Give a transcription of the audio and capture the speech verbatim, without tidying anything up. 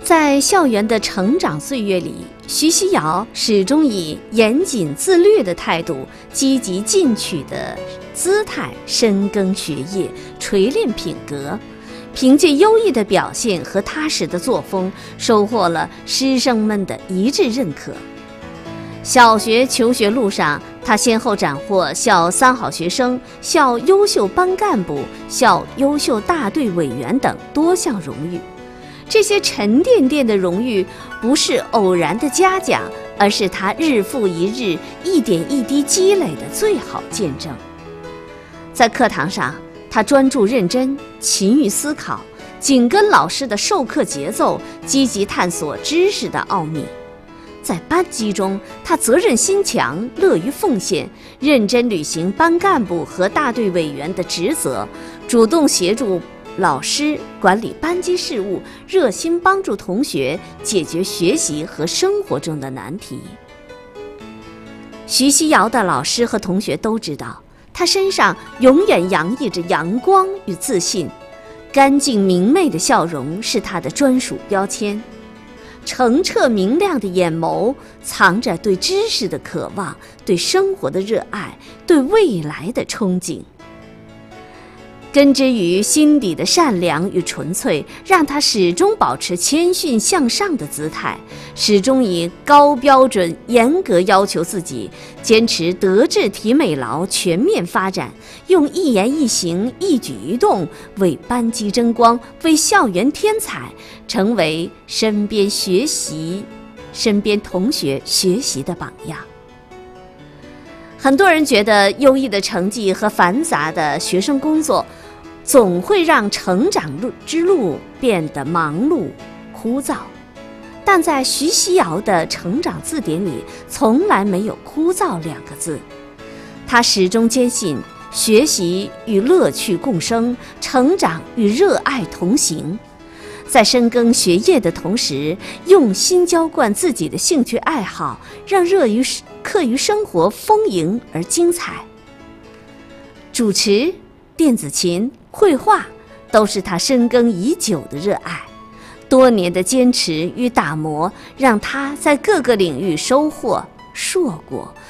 在校园的成长岁月里，徐熙瑶始终以严谨自律的态度、积极进取的姿态深耕学业、锤炼品格，凭借优异的表现和踏实的作风，收获了师生们的一致认可。小学求学路上，他先后斩获校三好学生、校优秀班干部、校优秀大队委员等多项荣誉。这些沉甸甸的荣誉不是偶然的嘉奖，而是他日复一日、一点一滴积累的最好见证。在课堂上，他专注认真、勤于思考，紧跟老师的授课节奏，积极探索知识的奥秘。在班级中，他责任心强，乐于奉献，认真履行班干部和大队委员的职责，主动协助老师管理班级事务，热心帮助同学解决学习和生活中的难题。徐熙瑶的老师和同学都知道，他身上永远洋溢着阳光与自信，干净明媚的笑容是他的专属标签。澄澈明亮的眼眸藏着对知识的渴望，对生活的热爱，对未来的憧憬。根植于心底的善良与纯粹，让他始终保持谦逊向上的姿态，始终以高标准严格要求自己，坚持德智体美劳全面发展，用一言一行一举一动为班级争光，为校园添彩，成为身边学习身边同学学习的榜样。很多人觉得优异的成绩和繁杂的学生工作总会让成长路之路变得忙碌枯燥，但在徐熙瑶的成长字典里从来没有枯燥两个字。他始终坚信学习与乐趣共生，成长与热爱同行。在深耕学业的同时，用心浇灌自己的兴趣爱好，让热于课余生活丰盈而精彩。主持、电子琴、绘画都是他深耕已久的热爱，多年的坚持与打磨让他在各个领域收获硕果，